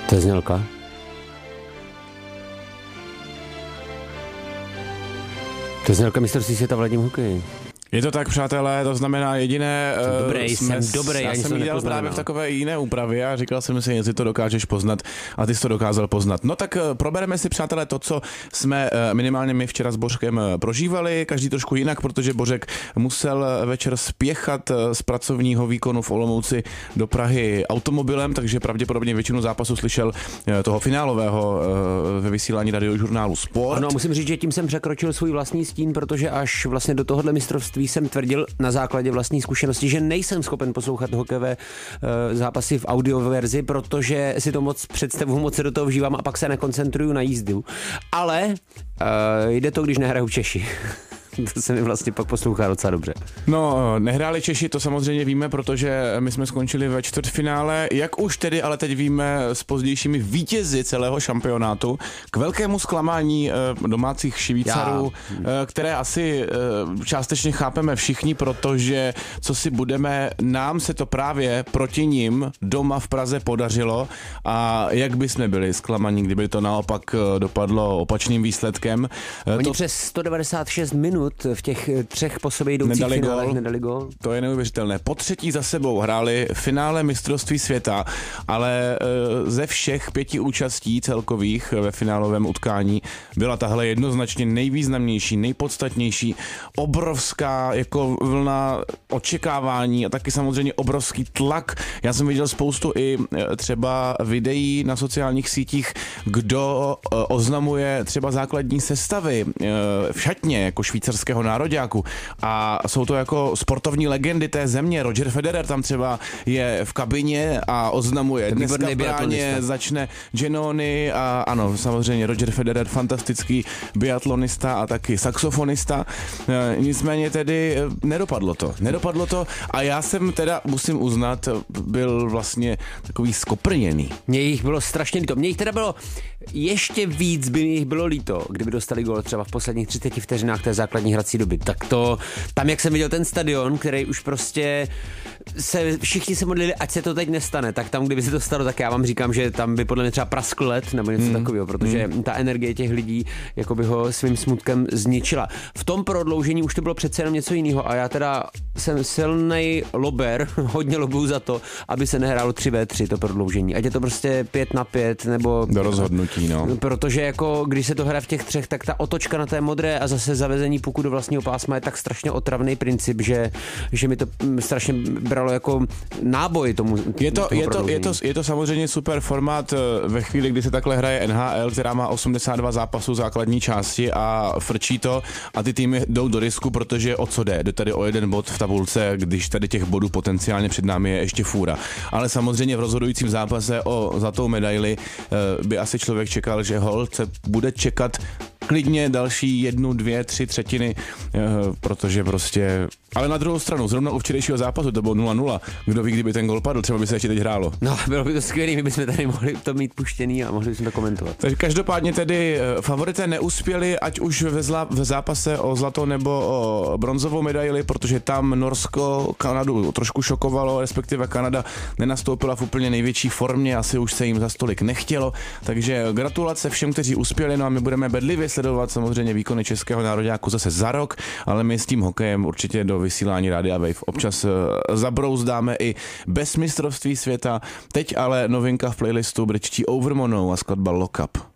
To je znělka. To je znělka mistrovství světa v ledním hokeji. Je to tak, přátelé, to znamená jediné... Jsem dobrý, já jsem dělal právě v takové jiné úpravě a říkal jsem si, jestli to dokážeš poznat a ty jsi to dokázal poznat. No tak probereme si, přátelé, to, co jsme minimálně my včera s Bořkem prožívali, každý trošku jinak, protože Bořek musel večer spěchat z pracovního výkonu v Olomouci do Prahy automobilem, takže pravděpodobně většinu zápasu slyšel toho finálového ve vysílání radiožurnálu Sport. Ano, musím říct, že tím jsem překročil svůj vlastní stín, protože až vlastně do tohohle mistrovství jsem tvrdil na základě vlastní zkušenosti, že nejsem schopen poslouchat hokejové zápasy v audiové verzi, protože si to moc představuji, moc se do toho vžívám a pak se nekoncentruju na jízdu. Ale jde to, když nehrajou Češi. To se mi vlastně pak poslouchá docela dobře. No, nehráli Češi, to samozřejmě víme, protože my jsme skončili ve čtvrtfinále, jak už tedy, ale teď víme s pozdějšími vítězi celého šampionátu, k velkému zklamání domácích Švýcarů, které asi částečně chápeme všichni, protože co si budeme, nám se to právě proti nim doma v Praze podařilo a jak by jsme byli zklamaní, kdyby to naopak dopadlo opačným výsledkem. Oni přes 196 minut v těch 3 po sobě jdoucích finálech nedali gól. To je neuvěřitelné. Po třetí za sebou hráli finále mistrovství světa, ale ze všech 5 účastí celkových ve finálovém utkání byla tahle jednoznačně nejvýznamnější, nejpodstatnější, obrovská jako vlna očekávání a taky samozřejmě obrovský tlak. Já jsem viděl spoustu i třeba videí na sociálních sítích, kdo oznamuje třeba základní sestavy v šatně jako švýcarského nároďáku a jsou to jako sportovní legendy té země. Roger Federer tam třeba je v kabině a oznamuje. Dneska v bráně začne Giannoni a ano, samozřejmě Roger Federer, fantastický biatlonista a taky saxofonista. Nicméně tedy nedopadlo to a já jsem teda, musím uznat, byl vlastně takový skoprněný. Mně jich bylo strašně líto. Mně jich teda bylo ještě víc, by jich bylo líto, kdyby dostali gól třeba v posledních 30 vteřinách té základní hrací doby. Tak to, tam jak jsem viděl ten stadion, který už prostě všichni se modlili, ať se to teď nestane, tak tam, kdyby se to stalo, tak já vám říkám, že tam by podle mě třeba praskl led nebo něco takového, protože ta energie těch lidí jako by ho svým smutkem zničila. V tom prodloužení už to bylo přece jenom něco jiného a já teda jsem silnej lober, hodně lobuju za to, aby se nehrálo 3v3 to prodloužení. Ať je to prostě 5-5 nebo do rozhodnutí, no. Protože jako když se to hraje v těch 3, tak ta otočka na té modré a zase zavezení puku do vlastního pásma je tak strašně otravný princip, že mi to strašně bralo jako náboj tomu. Je to samozřejmě super formát ve chvíli, kdy se takhle hraje NHL, která má 82 zápasů základní části a frčí to a ty týmy jdou do risku, protože o co jde? Jde tady o 1 bod v tabulce, když tady těch bodů potenciálně před námi je ještě fůra. Ale samozřejmě v rozhodujícím zápase o zlatou medaili by asi člověk čekal, že holt se bude čekat klidně další 1, 2, 3 třetiny, protože prostě... Ale na druhou stranu, zrovna u včerejšího zápasu to bylo 0-0. Kdo ví, kdyby ten gol padl, třeba by se ještě teď hrálo. No, bylo by to skvělé, my bychom tady mohli to mít puštěný a mohli bychom to komentovat. Takže každopádně tedy favorité neuspěli, ať už v zápase o zlato nebo o bronzovou medaili, protože tam Norsko Kanadu trošku šokovalo, respektive Kanada nenastoupila v úplně největší formě, asi už se jim za stolik nechtělo, takže gratulace všem, kteří uspěli, no a my budeme bedlivě sledovat samozřejmě výkony českého nároďáku zase za rok, ale my s tím hokejem určitě do vysílání Rádia Wave občas zabrouzdáme i bez mistrovství světa. Teď ale novinka v playlistu britští Overmonou a skladba Lock Up.